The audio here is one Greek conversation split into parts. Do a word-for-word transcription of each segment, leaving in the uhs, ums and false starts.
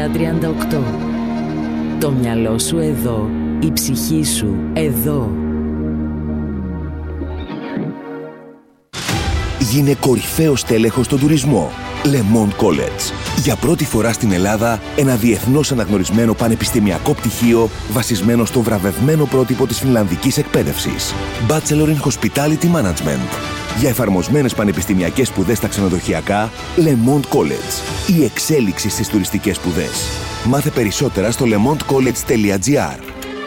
εννιά τριάντα οκτώ. Το μυαλό σου εδώ, η ψυχή σου εδώ. Γίνε κορυφαίος τέλεχος στον τουρισμό. Le Monde College. Για πρώτη φορά στην Ελλάδα, ένα διεθνώς αναγνωρισμένο πανεπιστημιακό πτυχίο βασισμένο στο βραβευμένο πρότυπο της φινλανδικής εκπαίδευσης. Bachelor in Hospitality Management. Για εφαρμοσμένες πανεπιστημιακές σπουδές στα ξενοδοχειακά, Le Monde College. Η εξέλιξη στις τουριστικές σπουδές. Μάθε περισσότερα στο lemondecollege τελεία gr.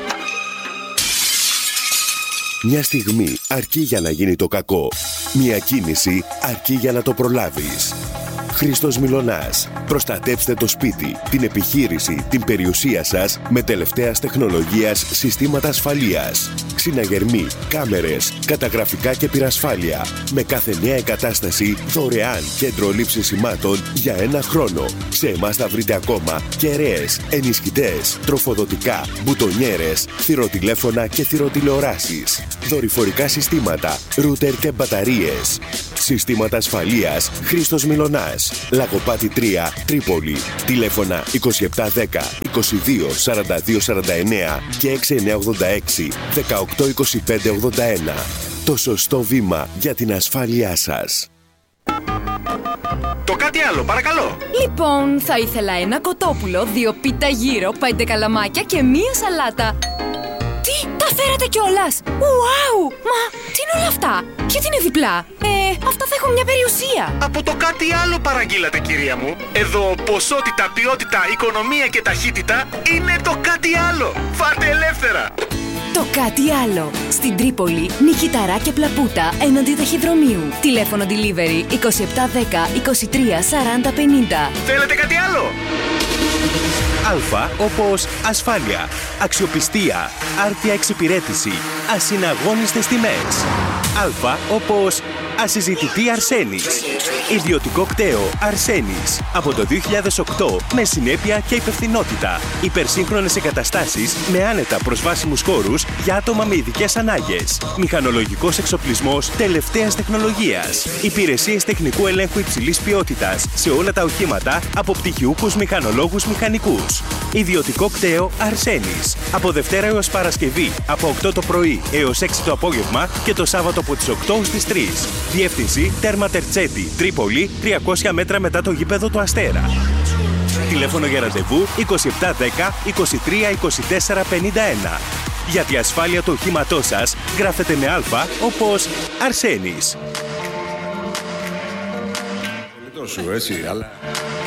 Μια στιγμή αρκεί για να γίνει το κακό. Μια κίνηση αρκεί για να το προλάβεις. Χρήστος Μιλωνάς. Προστατέψτε το σπίτι, την επιχείρηση, την περιουσία σας με τελευταίας τεχνολογίας συστήματα ασφαλείας. Συναγερμοί, κάμερες, καταγραφικά και πυρασφάλεια. Με κάθε νέα εγκατάσταση δωρεάν κέντρο λήψης σημάτων για ένα χρόνο. Σε εμάς θα βρείτε ακόμα κεραίες, ενισχυτές, τροφοδοτικά, μπουτονιέρες, θηροτηλέφωνα και θηροτηλεοράσεις. Δορυφορικά συστήματα, ρούτερ και μπαταρίες. Συστήματα ασφαλείας Χρήστος Μιλωνάς. Λαγοπάτη τρία, Τρίπολη. Τηλέφωνα είκοσι επτά δέκα είκοσι δύο σαράντα δύο σαράντα εννέα και έξι εννιά ογδόντα έξι δεκαοκτώ είκοσι πέντε ογδόντα ένα. Το σωστό βήμα για την ασφάλειά σας. Το κάτι άλλο, παρακαλώ. Λοιπόν, θα ήθελα ένα κοτόπουλο, δύο πίτα γύρο, πέντε καλαμάκια και μία σαλάτα. Τι, τα φέρατε κιόλας! Ουάου! Μα, τι είναι όλα αυτά? Γιατί είναι διπλά? Ε, αυτά θα έχουν μια περιουσία. Από το κάτι άλλο παραγγείλατε, κυρία μου. Εδώ ποσότητα, ποιότητα, οικονομία και ταχύτητα είναι το κάτι άλλο. Φάτε ελεύθερα. Το κάτι άλλο. Στην Τρίπολη, Νικηταρά και Πλαπούτα, έναντι ταχυδρομείου. Τηλέφωνο delivery είκοσι επτά δέκα είκοσι τρία σαράντα πενήντα. Θέλετε κάτι άλλο? Α όπως ασφάλεια, αξιοπιστία, άρτια εξυπηρέτηση, ασυναγώνιστες τιμές. Α όπως ασυζητητή Αρσένης. Ιδιωτικό κτέο Αρσένης. Από το δύο χιλιάδες οκτώ με συνέπεια και υπευθυνότητα. Υπερσύγχρονες εγκαταστάσεις με άνετα προσβάσιμους χώρους για άτομα με ειδικές ανάγκες. Μηχανολογικός εξοπλισμός τελευταίας τεχνολογίας. Υπηρεσίες τεχνικού ελέγχου υψηλής ποιότητας σε όλα τα οχήματα από πτυχιούχους μηχανολόγους μηχανικούς. Ιδιωτικό κτέο Αρσένης. Από Δευτέρα έως Παρασκευή από οκτώ το πρωί έως έξι το απόγευμα και το Σάββατο από τις οκτώ στις τρεις. Διεύθυνση Τέρμα Τερτσέτη, Τρίπολη, τριακόσια μέτρα μετά το γήπεδο του Αστέρα. Τηλέφωνο για ραντεβού είκοσι επτά δέκα είκοσι τρία είκοσι τέσσερα πενήντα ένα. Για τη ασφάλεια του οχήματός σας γράφετε με Α όπως Αρσένης. Σου, έτσι, αλλά...